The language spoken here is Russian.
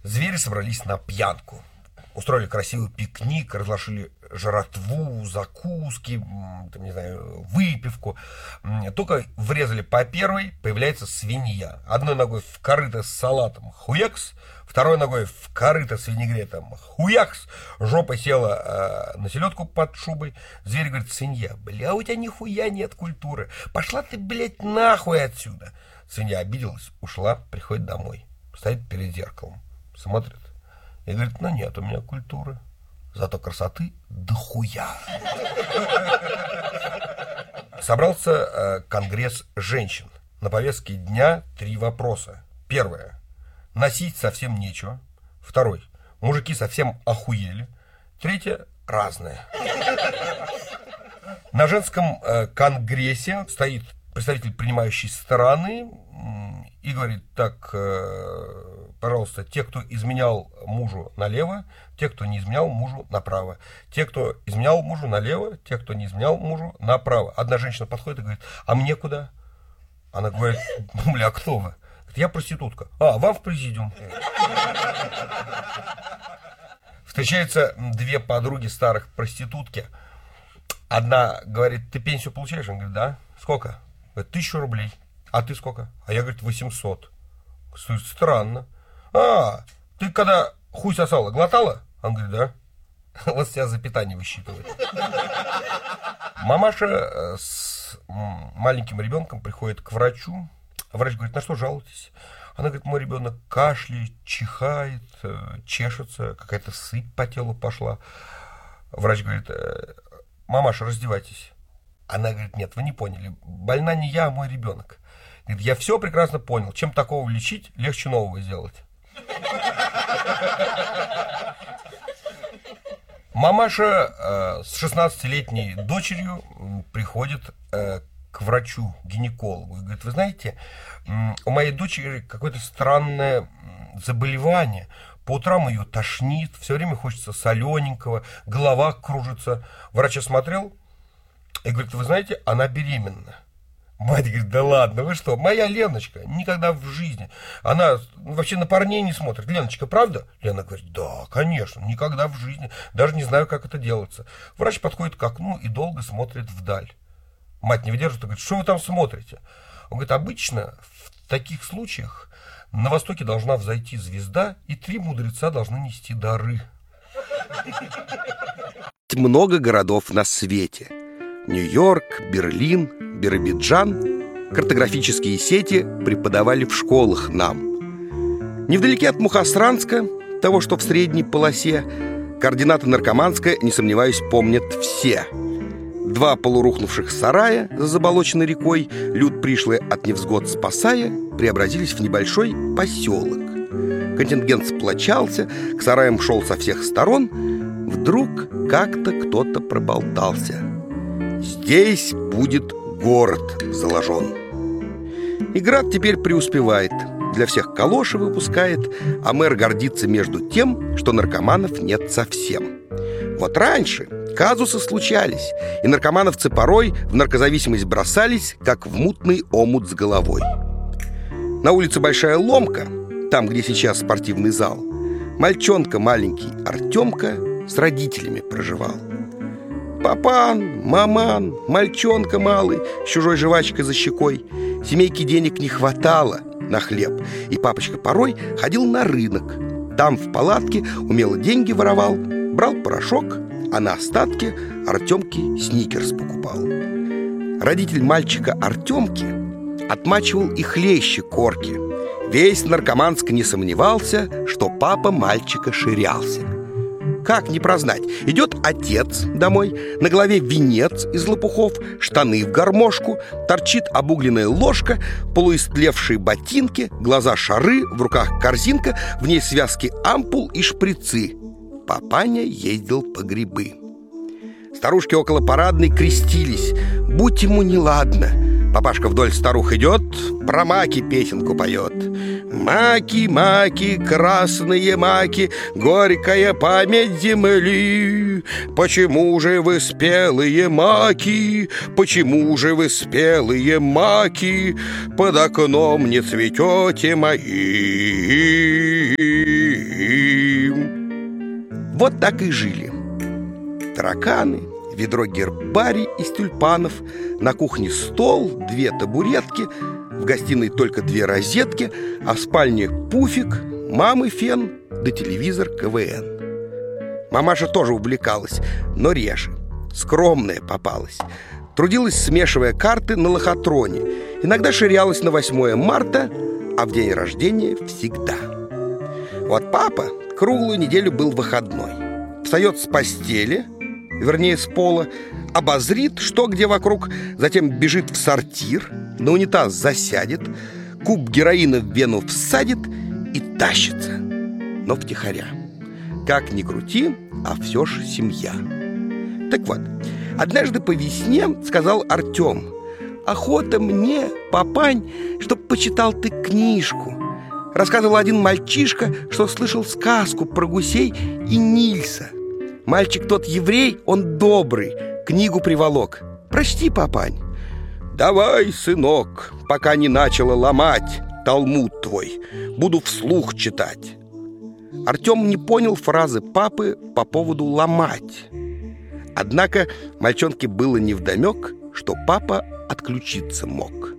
Звери собрались на пьянку. Устроили красивый пикник, разложили жратву, закуски, там, не знаю, выпивку. Только врезали по первой, появляется свинья. Одной ногой в корыто с салатом хуякс, второй ногой в корыто с винегретом хуякс, жопа села на селедку под шубой. Зверь говорит: свинья, бля, у тебя нихуя нет культуры. Пошла ты, блядь, нахуй отсюда. Свинья обиделась, ушла, приходит домой. Стоит перед зеркалом, смотрит. И говорит: ну нет у меня культуры, зато красоты дохуя. Собрался конгресс женщин. На повестке дня 3 вопроса. Первое: носить совсем нечего. Второй: мужики совсем охуели. Третье: разное. На женском конгрессе стоит представитель принимающей стороны и говорит: так, пожалуйста, те, кто изменял мужу, налево, те, кто не изменял мужу, направо. Те, кто изменял мужу, налево, те, кто не изменял мужу, направо. Одна женщина подходит и говорит: а мне куда? Она говорит: бля, а кто вы? Говорит: я проститутка. А, вам в президиум. Встречаются 2 подруги старых проститутки. Одна говорит: ты пенсию получаешь? Он говорит: да. Сколько? Говорит: 1000 рублей. А ты сколько? А я, говорит, 800. Странно. А, ты когда хуй сосала, глотала? Он говорит: да. Вот себя за питание высчитывает. Мамаша с маленьким ребенком приходит к врачу. Врач говорит: на что жалуетесь? Она говорит: мой ребенок кашляет, чихает, чешется, какая-то сыпь по телу пошла. Врач говорит: мамаша, раздевайтесь. Она говорит: нет, вы не поняли, больна не я, а мой ребенок. Говорит: я все прекрасно понял, чем такого лечить, легче нового сделать. Мамаша с 16-летней дочерью приходит к врачу-гинекологу и говорит: вы знаете, у моей дочери какое-то странное заболевание. По утрам ее тошнит, все время хочется солененького, голова кружится. Врач осмотрел и говорит: вы знаете, она беременна. Мать говорит: да ладно, вы что, моя Леночка никогда в жизни, она вообще на парней не смотрит. Леночка, правда? Лена говорит: да, конечно, никогда в жизни, даже не знаю, как это делается. Врач подходит к окну и долго смотрит вдаль. Мать не выдерживает и говорит: что вы там смотрите? Он говорит: обычно в таких случаях на востоке должна взойти звезда, и 3 мудреца должны нести дары. Много городов на свете. Нью-Йорк, Берлин, Биробиджан. Картографические сети преподавали в школах нам. Невдалеке от Мухосранска, того, что в средней полосе, координаты Наркоманска, не сомневаюсь, помнят все. 2 полурухнувших сарая за заболоченной рекой, люд пришлый от невзгод спасая, преобразились в небольшой поселок. Контингент сплочался, к сараям шел со всех сторон. Вдруг как-то кто-то проболтался: здесь будет город заложен. И град теперь преуспевает, для всех калоши выпускает, а мэр гордится между тем, что наркоманов нет совсем. Вот раньше казусы случались, и наркомановцы порой в наркозависимость бросались, как в мутный омут с головой. На улице Большая Ломка, там, где сейчас спортивный зал, мальчонка маленький Артемка с родителями проживал. Папан, маман, мальчонка малый с чужой жвачкой за щекой. Семейке денег не хватало на хлеб, и папочка порой ходил на рынок. Там в палатке умело деньги воровал, брал порошок, а на остатки Артемке сникерс покупал. Родитель мальчика Артемки отмачивал и хлеще корки. Весь Наркоманск не сомневался, что папа мальчика ширялся. Как не прознать? Идет отец домой, на голове венец из лопухов, штаны в гармошку, торчит обугленная ложка, полуистлевшие ботинки, глаза шары, в руках корзинка, в ней связки ампул и шприцы. Папаня ездил по грибы. Старушки около парадной крестились: будь ему неладно. Папашка вдоль старух идет, про маки песенку поет. Маки, маки, красные маки, горькая память земли. Почему же вы спелые маки, почему же вы спелые маки, под окном не цветете мои? Вот так и жили. Тараканы, ведро гербарий из тюльпанов, на кухне стол, 2 табуретки, в гостиной только 2 розетки, а в спальне пуфик, мамы фен да телевизор КВН. Мамаша тоже увлекалась, но реже. Скромная попалась. Трудилась, смешивая карты на лохотроне. Иногда ширялась на 8 марта, а в день рождения всегда. Вот папа круглую неделю был выходной. Встает с постели, вернее с пола, обозрит, что где вокруг, затем бежит в сортир, на унитаз засядет, куб героина в вену всадит и тащится, но втихаря. Как ни крути, а все ж семья. Так вот, однажды по весне сказал Артем: «Охота мне, папань, чтоб почитал ты книжку». Рассказывал один мальчишка, что слышал сказку про гусей и Нильса. Мальчик тот еврей, он добрый, книгу приволок. Прочти, папань. «Давай, сынок, пока не начала ломать Талмуд твой, буду вслух читать». Артем не понял фразы папы по поводу «ломать». Однако мальчонке было невдомек, что папа отключиться мог.